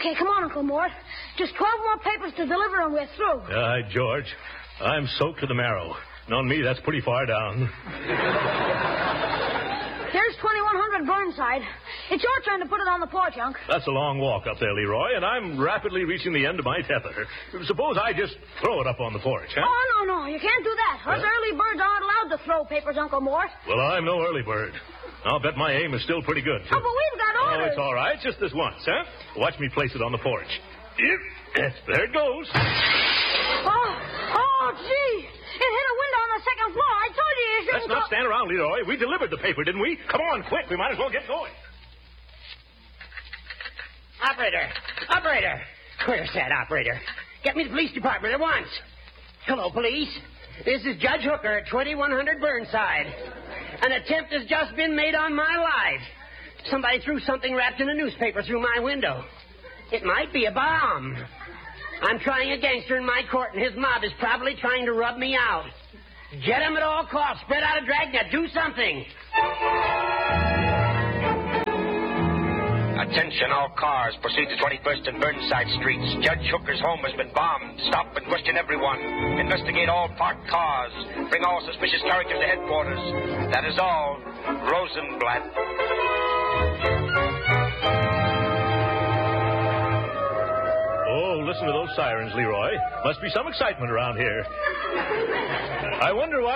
Okay, come on, Uncle Mort. Just 12 more papers to deliver and we're through. George, I'm soaked to the marrow. And on me, that's pretty far down. Here's 2100 Burnside. It's your turn to put it on the porch, Unc. That's a long walk up there, Leroy, and I'm rapidly reaching the end of my tether. Suppose I just throw it up on the porch, huh? Oh, no. You can't do that. Us early birds aren't allowed to throw papers, Uncle Mort. Well, I'm no early bird. I'll bet my aim is still pretty good, too. Oh, but we've got orders. Oh, it's all right. Just this once, huh? Watch me place it on the porch. Yes, there it goes. Oh, gee. It hit a window on the second floor. I told you shouldn't. Let's not stand around, Leroy. We delivered the paper, didn't we? Come on, quick. We might as well get going. Operator. Where's that operator? Get me the police department at once. Hello, police. This is Judge Hooker at 2100 Burnside. An attempt has just been made on my life. Somebody threw something wrapped in a newspaper through my window. It might be a bomb. I'm trying a gangster in my court, and his mob is probably trying to rub me out. Get him at all costs. Spread out a dragnet. Do something. Attention all cars. Proceed to 21st and Burnside Streets. Judge Hooker's home has been bombed. Stop and question everyone. Investigate all parked cars. Bring all suspicious characters to headquarters. That is all. Rosenblatt. Oh, listen to those sirens, Leroy. Must be some excitement around here. I wonder what...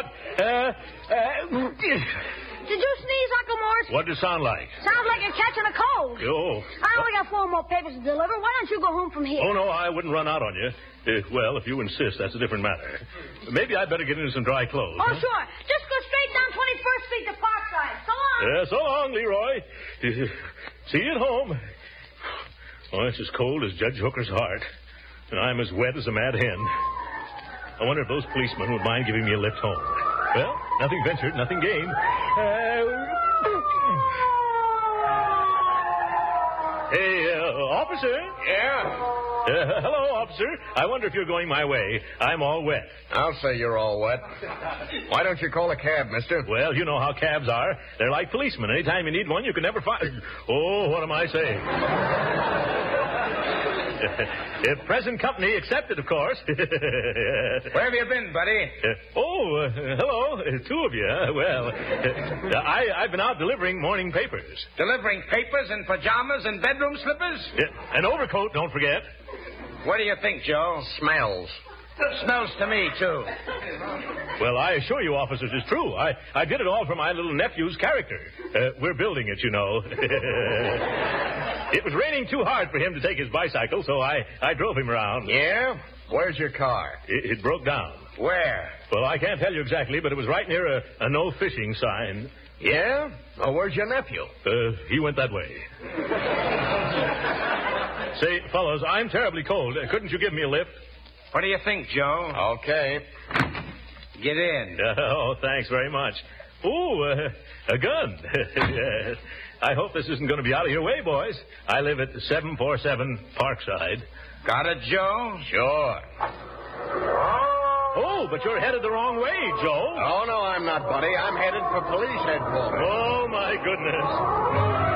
Did you sneeze, Uncle Mort? What did it sound like? Sounds like you're catching a cold. Oh. I only got 4 more papers to deliver. Why don't you go home from here? Oh, no, I wouldn't run out on you. Well, if you insist, that's a different matter. Maybe I'd better get into some dry clothes. Oh, huh? sure. Just go straight down 21st Street to Parkside. So long. So long, Leroy. See you at home. Oh, it's as cold as Judge Hooker's heart. And I'm as wet as a mad hen. I wonder if those policemen would mind giving me a lift home. Well, nothing ventured, nothing gained. Hey, officer? Yeah? Hello, officer. I wonder if you're going my way. I'm all wet. I'll say you're all wet. Why don't you call a cab, mister? Well, you know how cabs are. They're like policemen. Anytime you need one, you can never find... Oh, what am I saying? If present company accepted, of course. Where have you been, buddy? Hello. 2 of you. Well, I've been out delivering morning papers. Delivering papers and pajamas and bedroom slippers? An overcoat, don't forget. What do you think, Joe? Smells. Smells to me, too. Well, I assure you, officers, it's true. I did it all for my little nephew's character. We're building it, you know. It was raining too hard for him to take his bicycle, so I drove him around. Yeah? Where's your car? It broke down. Where? Well, I can't tell you exactly, but it was right near a no fishing sign. Yeah? Oh, where's your nephew? He went that way. Say, fellows, I'm terribly cold. Couldn't you give me a lift? What do you think, Joe? Okay. Get in. Oh, thanks very much. Ooh, a gun. I hope this isn't going to be out of your way, boys. I live at 747 Parkside. Got it, Joe? Sure. Oh, but you're headed the wrong way, Joe. Oh, no, I'm not, buddy. I'm headed for police headquarters. Oh, my goodness.